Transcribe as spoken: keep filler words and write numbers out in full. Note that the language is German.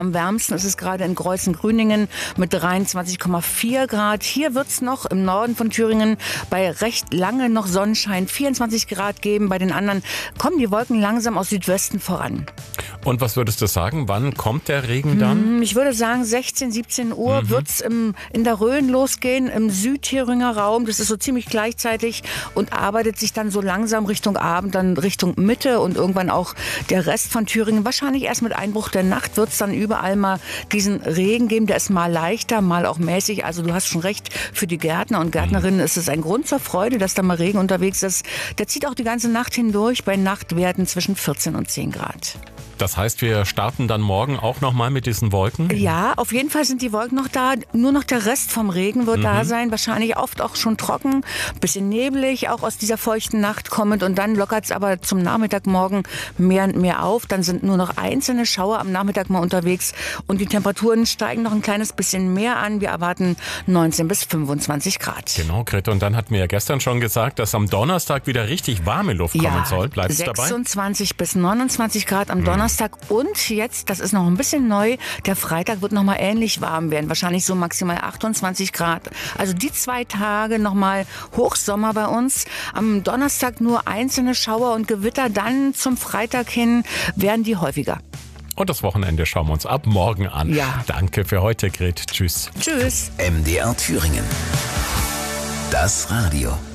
Am wärmsten ist es gerade in Greußen-Grüningen mit dreiundzwanzig Komma vier Grad. Hier wird es noch im Norden von Thüringen bei recht lange noch Sonnenschein vierundzwanzig Grad geben. Bei den anderen kommen die Wolken langsam aus Südwesten voran. Und was würdest du sagen, wann kommt der Regen dann? Ich würde sagen, sechzehn, siebzehn Uhr mhm. wird es in der Rhön losgehen, im Südthüringer Raum. Das ist so ziemlich gleichzeitig und arbeitet sich dann so langsam Richtung Abend, dann Richtung Mitte und irgendwann auch der Rest von Thüringen. Wahrscheinlich erst mit Einbruch der Nacht wird es dann überall mal diesen Regen geben. Der ist mal leichter, mal auch mäßig. Also du hast schon recht, für die Gärtner und Gärtnerinnen mhm. ist es ein Grund zur Freude, dass da mal Regen unterwegs ist. Der zieht auch die ganze Nacht hindurch bei Nachtwerten zwischen vierzehn und zehn Grad. Das heißt, wir starten dann morgen auch nochmal mit diesen Wolken? Ja, auf jeden Fall sind die Wolken noch da. Nur noch der Rest vom Regen wird mhm. da sein. Wahrscheinlich oft auch schon trocken, bisschen neblig, auch aus dieser feuchten Nacht kommend. Und dann lockert es aber zum Nachmittag morgen mehr und mehr auf. Dann sind nur noch einzelne Schauer am Nachmittag mal unterwegs. Und die Temperaturen steigen noch ein kleines bisschen mehr an. Wir erwarten neunzehn bis fünfundzwanzig Grad. Genau, Grete. Und dann hatten wir ja gestern schon gesagt, dass am Donnerstag wieder richtig warme Luft ja, kommen soll. Bleibst du dabei? sechsundzwanzig bis neunundzwanzig Grad am mhm. Donnerstag. Und jetzt, das ist noch ein bisschen neu, der Freitag wird noch mal ähnlich warm werden. Wahrscheinlich so maximal achtundzwanzig Grad. Also die zwei Tage noch mal Hochsommer bei uns. Am Donnerstag nur einzelne Schauer und Gewitter. Dann zum Freitag hin werden die häufiger. Und das Wochenende schauen wir uns ab morgen an. Ja. Danke für heute, Gret. Tschüss. Tschüss. M D R Thüringen. Das Radio.